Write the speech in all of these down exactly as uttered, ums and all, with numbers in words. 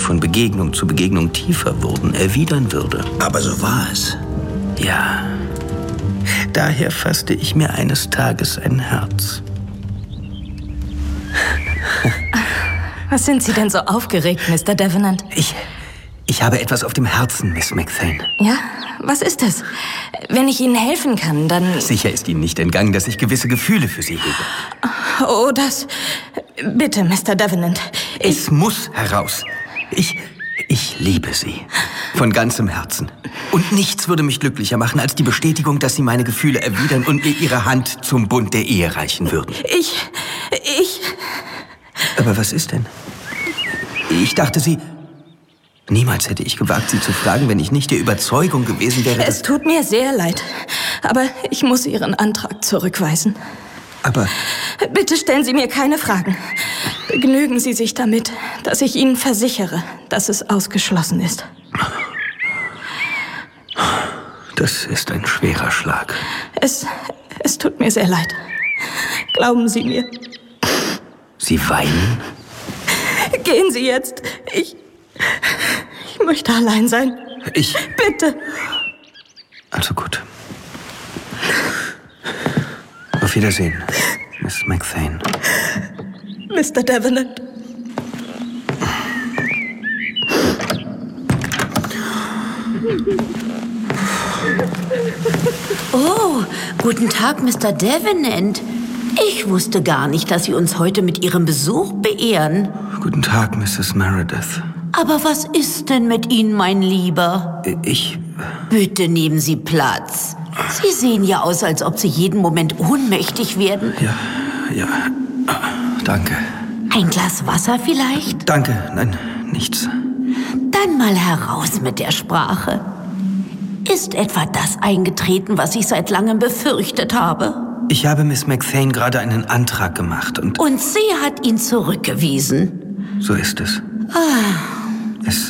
von Begegnung zu Begegnung tiefer wurden, erwidern würde. Aber so war es. Ja. Daher fasste ich mir eines Tages ein Herz. Was sind Sie denn so aufgeregt, Mister Davenant? Ich... Ich habe etwas auf dem Herzen, Miss McThane. Ja? Was ist es? Wenn ich Ihnen helfen kann, dann... Sicher ist Ihnen nicht entgangen, dass ich gewisse Gefühle für Sie hege. Oh, das... Bitte, Mister Davenant. Es muss heraus. Ich... Ich liebe Sie. Von ganzem Herzen. Und nichts würde mich glücklicher machen, als die Bestätigung, dass Sie meine Gefühle erwidern und mir Ihre Hand zum Bund der Ehe reichen würden. Ich... Ich... Aber was ist denn? Ich dachte, Sie... Niemals hätte ich gewagt, Sie zu fragen, wenn ich nicht der Überzeugung gewesen wäre, Es tut mir sehr leid, aber ich muss Ihren Antrag zurückweisen. Aber... Bitte stellen Sie mir keine Fragen. Begnügen Sie sich damit, dass ich Ihnen versichere, dass es ausgeschlossen ist. Das ist ein schwerer Schlag. Es, es tut mir sehr leid. Glauben Sie mir. Sie weinen? Gehen Sie jetzt. Ich... Ich möchte allein sein. Ich... Bitte. Also gut. Auf Wiedersehen, Miss McThane. Mister Davenant. Oh, guten Tag, Mister Davenant. Ich wusste gar nicht, dass Sie uns heute mit Ihrem Besuch beehren. Guten Tag, Misses Meredith. Aber was ist denn mit Ihnen, mein Lieber? Ich... Bitte nehmen Sie Platz. Sie sehen ja aus, als ob Sie jeden Moment ohnmächtig werden. Ja, ja. Danke. Ein Glas Wasser vielleicht? Danke, nein, nichts. Dann mal heraus mit der Sprache. Ist etwa das eingetreten, was ich seit langem befürchtet habe? Ich habe Miss McThane gerade einen Antrag gemacht und... Und sie hat ihn zurückgewiesen. So ist es. Ah. Es...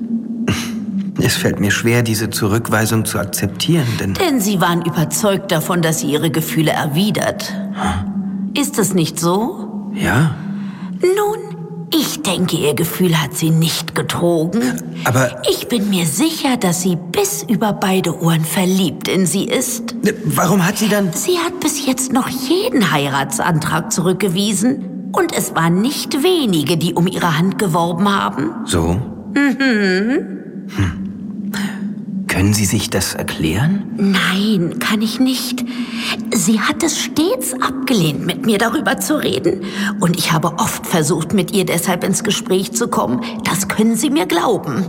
Es fällt mir schwer, diese Zurückweisung zu akzeptieren, denn... Denn Sie waren überzeugt davon, dass sie ihre Gefühle erwidert. Hm? Ist es nicht so? Ja. Nun, ich denke, ihr Gefühl hat sie nicht betrogen. Aber... Ich bin mir sicher, dass sie bis über beide Ohren verliebt in sie ist. Warum hat sie dann... Sie hat bis jetzt noch jeden Heiratsantrag zurückgewiesen. Und es waren nicht wenige, die um ihre Hand geworben haben. So? Mhm. Hm. Können Sie sich das erklären? Nein, kann ich nicht. Sie hat es stets abgelehnt, mit mir darüber zu reden. Und ich habe oft versucht, mit ihr deshalb ins Gespräch zu kommen. Das können Sie mir glauben.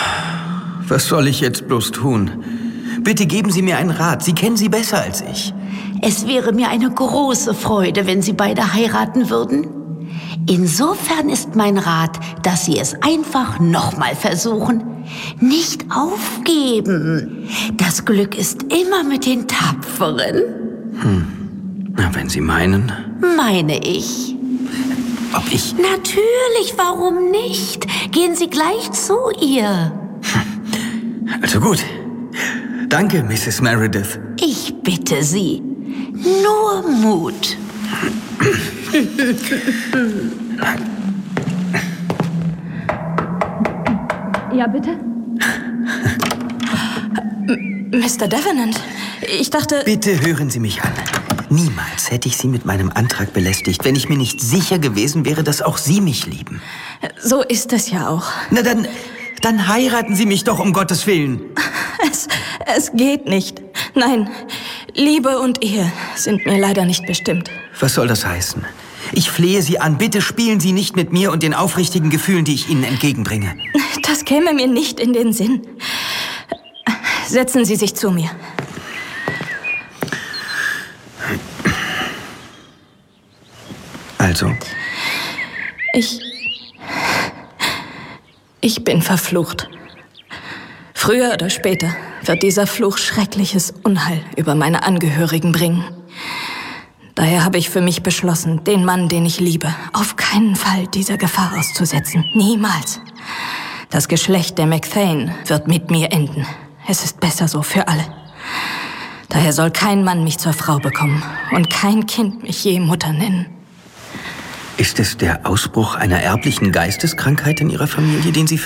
Was soll ich jetzt bloß tun? Bitte geben Sie mir einen Rat. Sie kennen sie besser als ich. Es wäre mir eine große Freude, wenn Sie beide heiraten würden. Insofern ist mein Rat, dass Sie es einfach nochmal versuchen. Nicht aufgeben. Das Glück ist immer mit den Tapferen. Hm. Na, wenn Sie meinen. Meine ich. Ob ich... Natürlich, warum nicht? Gehen Sie gleich zu ihr. Also gut. Danke, Misses Meredith. Ich bitte Sie. Nur Mut. Ja, bitte? Mister Davenant, ich dachte... Bitte hören Sie mich an. Niemals hätte ich Sie mit meinem Antrag belästigt, wenn ich mir nicht sicher gewesen wäre, dass auch Sie mich lieben. So ist es ja auch. Na dann, dann heiraten Sie mich doch, um Gottes Willen. Es, es geht nicht. Nein, Liebe und Ehe sind mir leider nicht bestimmt. Was soll das heißen? Ich flehe Sie an, bitte spielen Sie nicht mit mir und den aufrichtigen Gefühlen, die ich Ihnen entgegenbringe. Das käme mir nicht in den Sinn. Setzen Sie sich zu mir. Also? Ich... Ich bin verflucht. Früher oder später wird dieser Fluch schreckliches Unheil über meine Angehörigen bringen. Daher habe ich für mich beschlossen, den Mann, den ich liebe, auf keinen Fall dieser Gefahr auszusetzen. Niemals. Das Geschlecht der McThane wird mit mir enden. Es ist besser so für alle. Daher soll kein Mann mich zur Frau bekommen und kein Kind mich je Mutter nennen. Ist es der Ausbruch einer erblichen Geisteskrankheit in Ihrer Familie, den Sie